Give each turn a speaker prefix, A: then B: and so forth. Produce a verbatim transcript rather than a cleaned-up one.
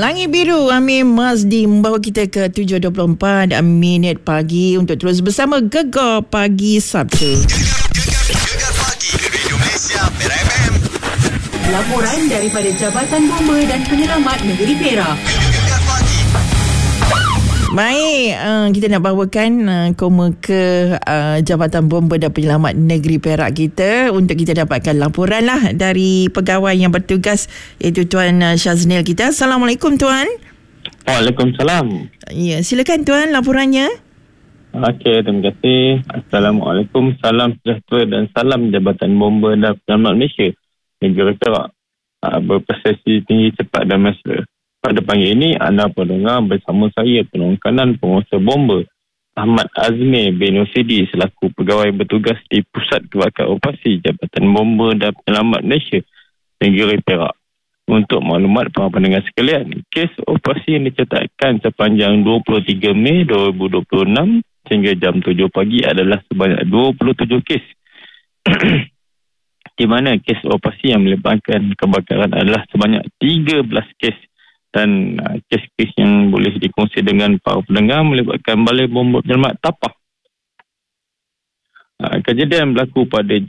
A: Langit Biru Amir Mazdi membawa kita ke tujuh dua puluh empat minit pagi untuk terus bersama Gegar Pagi Sabtu.
B: Gegar Pagi Radio Malaysia Perak F M.
C: Laporan daripada Jabatan Bomba dan Penyelamat Negeri Perak.
B: Gegar Pagi.
A: Baik, uh, kita nak bawakan uh, koma ke uh, Jabatan Bomba dan Penyelamat Negeri Perak kita untuk kita dapatkan laporan lah dari pegawai yang bertugas, iaitu Tuan uh, Syaznil kita. Assalamualaikum Tuan.
D: Waalaikumsalam.
A: Ya, silakan Tuan laporannya.
D: Okey, terima kasih. Assalamualaikum, salam sejahtera dan salam Jabatan Bomba dan Penyelamat Malaysia Negeri Perak, uh, berprestasi tinggi, cepat dan mesra. Pada pagi ini, anda pendengar bersama saya, penolong kanan penguasa bomba Ahmad Azmi bin Usidi selaku pegawai bertugas di Pusat Kebakaran Operasi Jabatan Bomba dan Penyelamat Malaysia Negeri Perak. Untuk maklumat para pendengar sekalian, kes operasi yang dicatatkan sepanjang dua puluh tiga Mei dua ribu dua puluh enam sehingga jam tujuh pagi adalah sebanyak dua puluh tujuh kes. Di mana kes operasi yang melibatkan kebakaran adalah sebanyak tiga belas kes. Dan uh, kes-kes yang boleh dikongsi dengan para pendengar melibatkan Balai Bomba Penyelamat Tapah. Uh, kejadian berlaku pada